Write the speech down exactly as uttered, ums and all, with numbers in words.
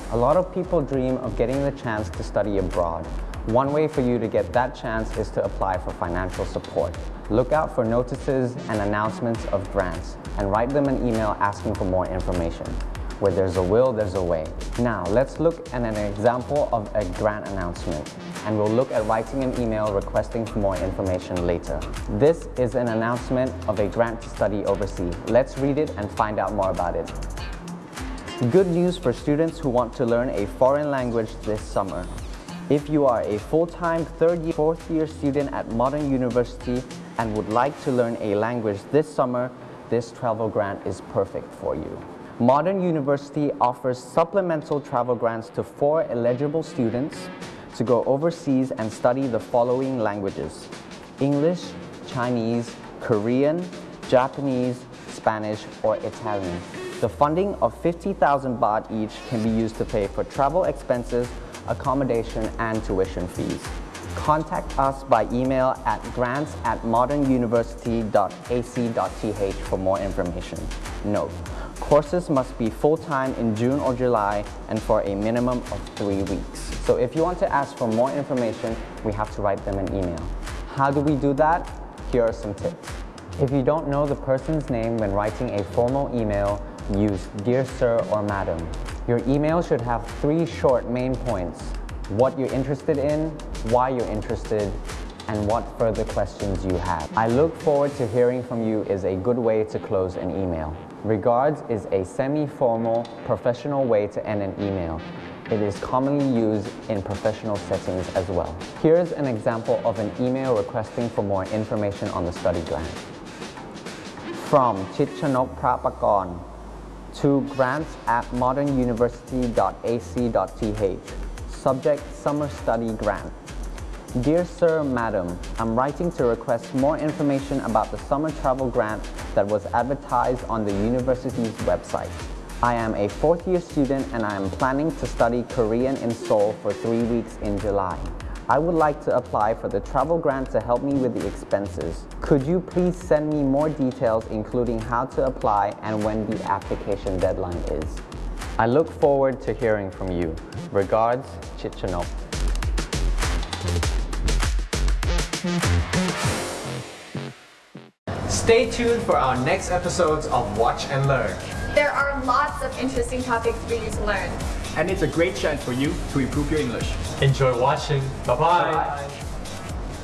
A lot of people dream of getting the chance to study abroad. One way for you to get that chance is to apply for financial support. Look out for notices and announcements of grants and write them an email asking for more information. Where there's a will, there's a way. Now, let's look at an example of a grant announcement, and we'll look at writing an email requesting for more information later. This is an announcement of a grant to study overseas. Let's read it and find out more about it. Good news for students who want to learn a foreign language this summer. If you are a full-time third year, fourth year student at Modern University and would like to learn a language this summer, this travel grant is perfect for you. Modern University offers supplemental travel grants to four eligible students to go overseas and study the following languages: English, Chinese, Korean, Japanese, Spanish, or Italian. The funding of fifty thousand baht each can be used to pay for travel expenses, accommodation, and tuition fees. Contact us by email at grants at modern university dot a c dot t h for more information. Note: courses must be full-time in June or July and for a minimum of three weeks. So if you want to ask for more information, we have to write them an email. How do we do that? Here are some tips. If you don't know the person's name when writing a formal email, use Dear Sir or Madam. Your email should have three short main points: what you're interested in, why you're interested, and what further questions you have. I look forward to hearing from you is a good way to close an email. Regards is a semi-formal, professional way to end an email. It is commonly used in professional settings as well. Here's an example of an email requesting for more information on the study grant. From Chitchanok Prapakorn to grants at modern university dot a c dot t h. Subject: Summer Study Grant. Dear Sir, Madam, I'm writing to request more information about the summer travel grant that was advertised on the university's website. I am a fourth year student and I am planning to study Korean in Seoul for three weeks in July. I would like to apply for the travel grant to help me with the expenses. Could you please send me more details, including how to apply and when the application deadline is? I look forward to hearing from you. Regards, Chitchanok. Stay tuned for our next episodes of Watch and Learn. There are lots of interesting topics for you to learn. And it's a great chance for you to improve your English. Enjoy watching. Bye-bye.